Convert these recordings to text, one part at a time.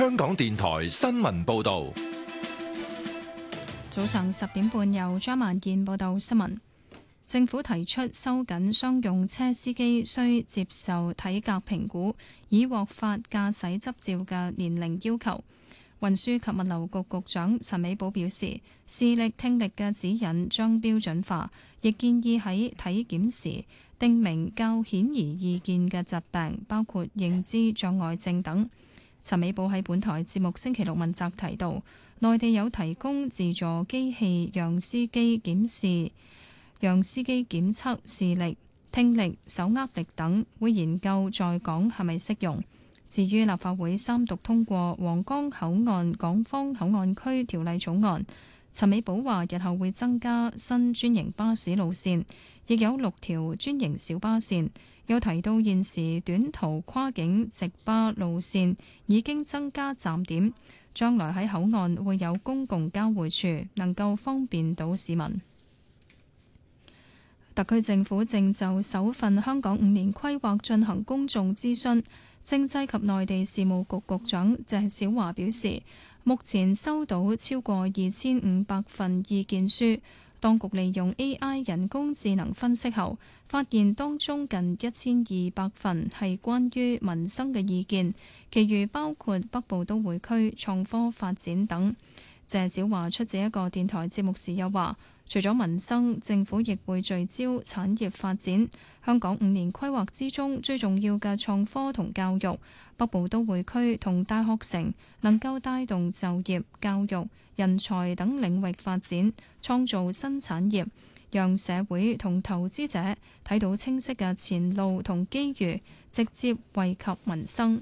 香港電台新聞報道。 早上10點半，由張萬燕報道新聞。政府提出收緊商用車司機需接受體格評估，以獲發駕駛執照嘅年齡要求。運輸及物流局局長陳美寶表示，視力聽力嘅指引將標準化，亦建議喺體檢時訂明較顯而易見嘅疾病，包括認知障礙症等。陳美寶喺本台節目星期六問責提到，內地有提供自助機器讓司機檢測視力、聽力、手握力等，會研究在港係咪適用。至於立法會三讀通過皇崗口岸港方口岸區條例草案，陳美寶話日後會增加新專營巴士路線，亦有6條專營小巴線。又提到現時短途跨境直巴路線已經增加站點，將來喺口岸會有公共交匯處，能夠方便到市民。特區政府正就首份香港5年規劃進行公眾諮詢。政制及內地事務局局長謝小華表示，目前收到超過2500份意見書，當局利用 AI 人工智能分析後，發現當中近1200份係關於民生嘅意見，其餘包括北部都會區創科發展等。謝小華出席一個電台節目時又話，除咗民生，政府亦會聚焦產業發展。香港5年規劃之中最重要嘅創科同教育，北部都會區同大學城能夠帶動就業、教育、人才等領域發展，創造新產業，讓社會同投資者睇到清晰嘅前路同機遇，直接惠及民生。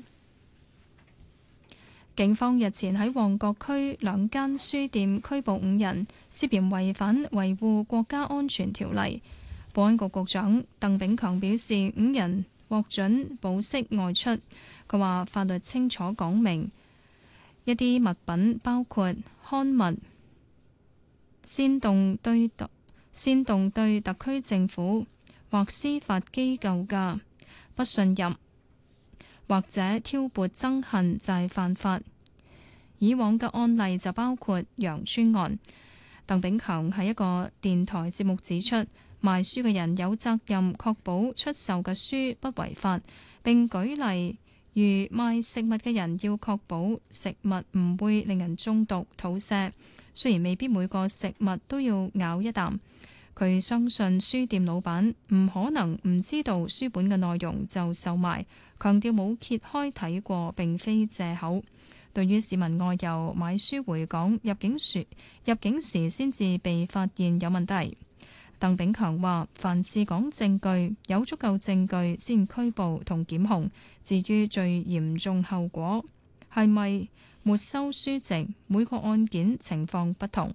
警方日前喺旺角區2間書店拘捕5人，涉嫌違反維護國家安全條例。保安局局長鄧炳強表示，5人獲准保釋外出。佢話法律清楚講明，一啲物品包括刊物、煽動對特區政府或司法機構嘅不信任，或者挑撥憎恨就係犯法。以往嘅案例就包括楊村案。鄧炳強喺一個電台節目指出，賣書嘅人有責任確保出售嘅書不違法，並舉例如賣食物嘅人要確保食物唔會令人中毒、肚瀉。雖然未必每個食物都要咬一啖，佢相信書店老闆唔可能唔知道書本嘅內容就售賣，強調冇揭開睇過並非藉口。對於市民外遊買書回港，入境時先至被發現有問題，鄧炳強話：凡事講證據，有足夠證據先拘捕同檢控。至於最嚴重後果係咪沒收書籍，每個案件情況不同。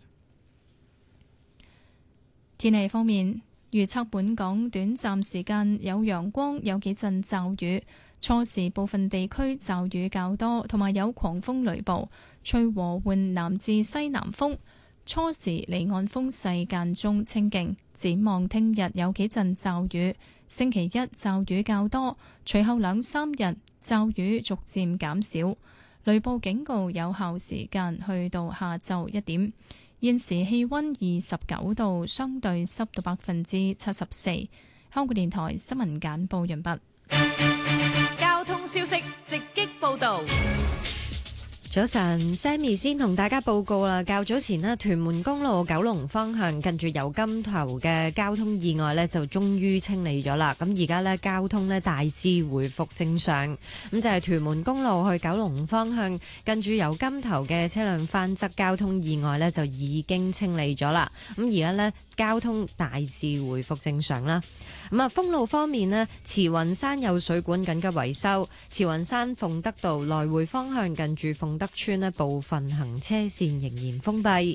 天氣方面，預測本港短暫時間有陽光，有幾陣驟雨。初時部分地區驟雨較多，同埋有狂風雷暴，吹和緩南至西南風。初時離岸風勢間中清勁。展望聽日有幾陣驟雨，星期一驟雨較多，隨後2-3日驟雨逐漸減少。雷暴警告有效時間去到下晝1點。現時氣溫29度，相對濕度74%。香港電台新聞簡報完畢。 交通消息直擊報道。 早晨 ，Sammy 先同大家報告啦。較早前咧，屯門公路九龍方向近住油柑頭嘅交通意外咧，就終於清理咗啦。咁而家咧，交通咧大致回復正常。咁就係屯門公路去九龍方向近住油柑頭嘅車輛翻側交通意外咧，就已經清理咗啦。咁而家咧，交通大致回復正常啦。咁啊，封路方面咧，慈雲山有水管緊急維修，慈雲山鳳德道來回方向近住鳳德村咧部分行車線仍然封閉。